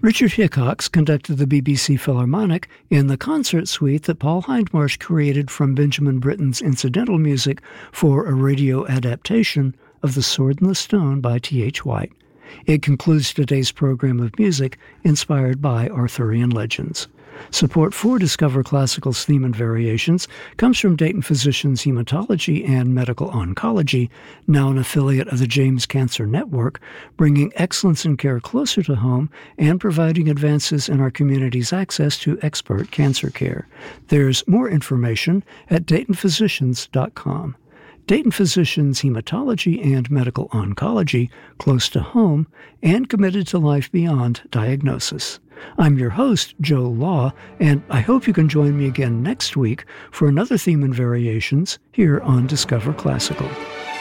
Richard Hickox conducted the BBC Philharmonic in the concert suite that Paul Hindmarsh created from Benjamin Britten's incidental music for a radio adaptation of The Sword and the Stone by T.H. White. It concludes today's program of music inspired by Arthurian legends. Support for Discover Classical's theme and variations comes from Dayton Physicians Hematology and Medical Oncology, now an affiliate of the James Cancer Network, bringing excellence in care closer to home and providing advances in our community's access to expert cancer care. There's more information at DaytonPhysicians.com. Dayton Physicians Hematology and Medical Oncology, close to home and committed to life beyond diagnosis. I'm your host, Joe Law, and I hope you can join me again next week for another theme and variations here on Discover Classical.